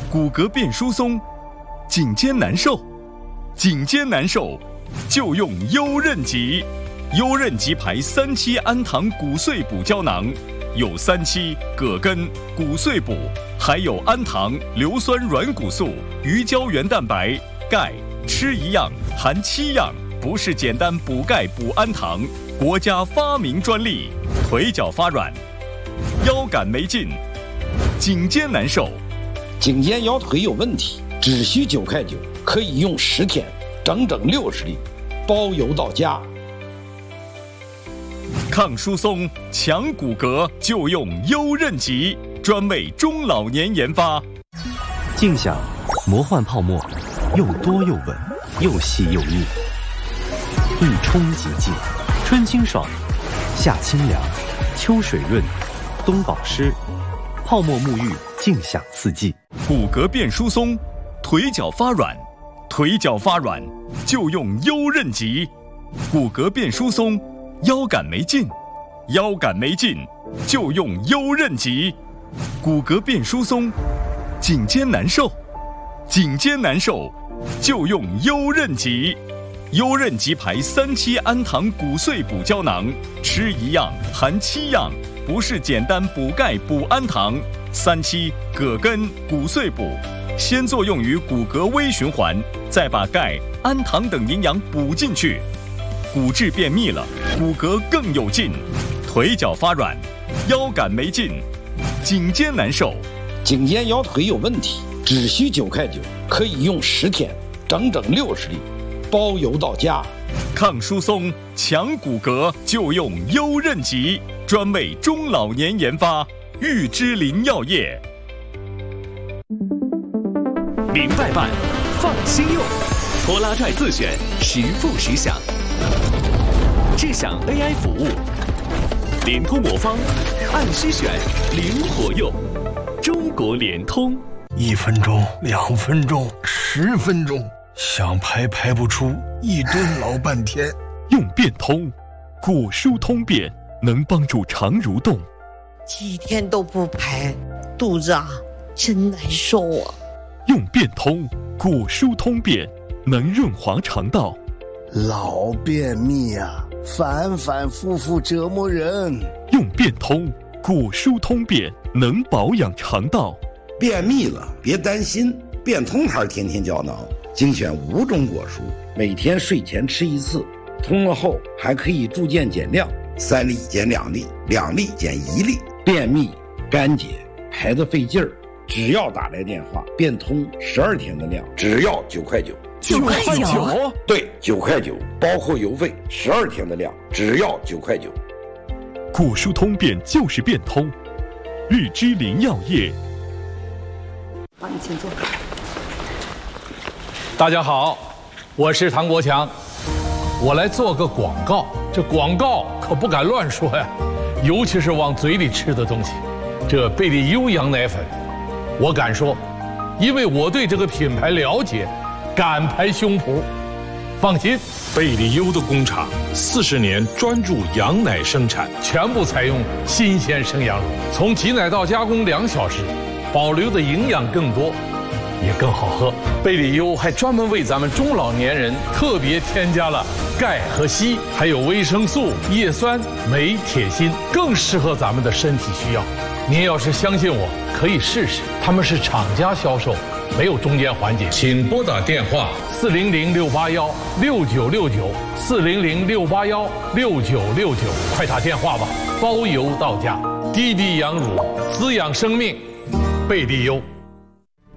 骨骼变疏松，颈肩难受，颈肩难受就用优韧极。优韧极牌3期氨糖骨碎补胶囊，有3期、葛根、骨碎补，还有氨糖、硫酸软骨素、鱼胶原蛋白、钙，吃一样含7样，不是简单补钙补氨糖，国家发明专利。腿脚发软，腰杆没劲，颈肩难受， 颈肩腰腿有问题，只需9块9，可以用10天，整整60粒，包邮到家。 抗疏松、强骨骼就用优韧极，专为中老年研发。 静享魔幻泡沫，又多又稳，又细又腻，一冲即净，春清爽，夏清凉，秋水润，冬保湿，泡沫沐浴，静享四季。 骨骼变疏松，腿脚发软，腿脚发软就用优韧极。骨骼变疏松，腰杆没劲，腰杆没劲就用优韧极。骨骼变疏松，颈肩难受，颈肩难受就用优韧极。优韧极牌3期氨糖骨碎补胶囊，吃一样含7样，不是简单补钙补氨糖。3期、葛根、骨碎补，先作用于骨骼微循环，再把钙、氨糖等营养补进去。骨质变密了，骨骼更有劲，腿脚发软，腰杆没劲，颈肩难受， 颈肩腰腿有问题，只需9块9，可以用10天，整整60粒，包邮到家。 抗疏松、强骨骼就用优韧极，专为中老年研发。玉芝林药业。 明白办，放心用，拖拉拽自选，实付实享。智享 AI 服务，联通魔方，按需选，灵活用。中国联通。 1分钟、2分钟、10分钟，想排排不出，一蹲老半天。 用变通，骨疏通便，能帮助肠蠕动。 几天都不排，肚子真难受啊。 用变通，骨疏通便，能润滑肠道。 老便秘反反复复折磨人。 用变通，骨疏通便，能保养肠道。 便秘了别担心，变通牌天天胶囊精选5种果蔬，每天睡前吃1次，通了后还可以逐渐减量，3粒减2粒，2粒减1粒。便秘、干结、排得费劲儿，只要打来电话，变通12天的量，只要9块9。 9块9？ 对，9块9，包括邮费，12天的量，只要9块9。 骨疏通便就是变通，玉芝林药业。 好，你请坐。 大家好，我是唐国强，我来做个广告。这广告可不敢乱说呀，尤其是往嘴里吃的东西。这贝利优羊奶粉，我敢说，因为我对这个品牌了解，敢拍胸脯。放心， 贝利优的工厂40年专注羊奶生产， 全部采用新鲜生羊乳，从挤奶到加工2小时，保留的营养更多，也更好喝。贝利优还专门为咱们中老年人特别添加了钙和硒，还有维生素、叶酸、镁、铁、锌，更适合咱们的身体需要。您要是相信我，可以试试，他们是厂家销售，没有中间环节。 请拨打电话 400-681-6969，400-681-6969，快打电话吧，包邮到家。低低羊乳，滋养生命，贝利优。